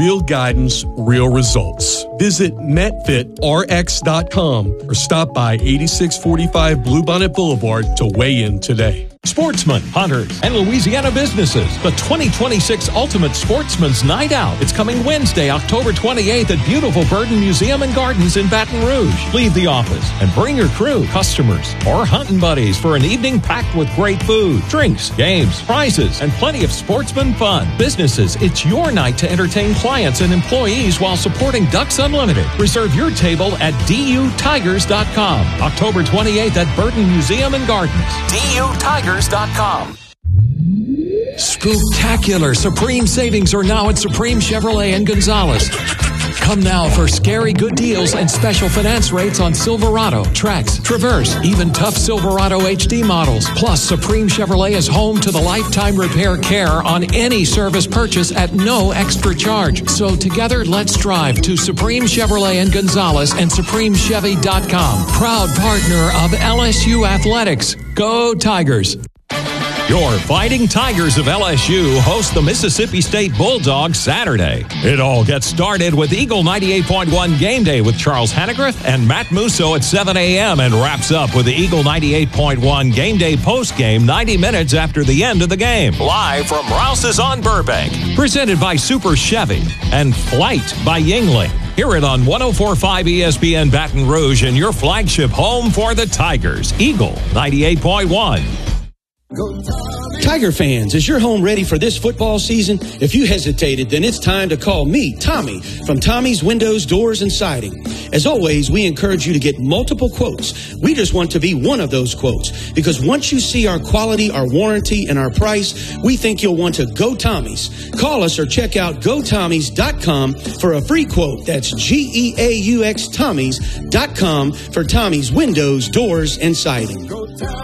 real guidance, real results. Visit MetFitRx.com or stop by 8645 Bluebonnet Boulevard to weigh in today. Sportsmen, hunters, and Louisiana businesses. The 2026 Ultimate Sportsman's Night Out. It's coming Wednesday, October 28th at beautiful Burton Museum and Gardens in Baton Rouge. Leave the office and bring your crew, customers, or hunting buddies for an evening packed with great food, drinks, games, prizes, and plenty of sportsman fun. Businesses, it's your night to entertain clients and employees while supporting Ducks Unlimited. Reserve your table at DUTigers.com. October 28th at Burton Museum and Gardens. DUTigers.com. Spooktacular Supreme savings are now at Supreme Chevrolet in Gonzales. Come now for scary good deals and special finance rates on Silverado, Trax, Traverse, even tough Silverado HD models. Plus, Supreme Chevrolet is home to the lifetime repair care on any service purchase at no extra charge. So together, let's drive to Supreme Chevrolet in Gonzales and SupremeChevy.com. Proud partner of LSU Athletics. Go Tigers! Your Fighting Tigers of LSU host the Mississippi State Bulldogs Saturday. It all gets started with Eagle 98.1 Game Day with Charles Hanegraaff and Matt Musso at 7 a.m. and wraps up with the Eagle 98.1 Game Day postgame 90 minutes after the end of the game. Live from Rouse's on Burbank. Presented by Super Chevy and Flight by Yingling. Hear it on 104.5 ESPN Baton Rouge and your flagship home for the Tigers. Eagle 98.1. Tiger fans, is your home ready for this football season? If you hesitated, then it's time to call me, Tommy, from Tommy's Windows, Doors, and Siding. As always, we encourage you to get multiple quotes. We just want to be one of those quotes, because once you see our quality, our warranty, and our price, we think you'll want to go Tommy's. Call us or check out GoTommys.com for a free quote. That's GEAUX Tommys.com for Tommy's Windows, Doors, and Siding.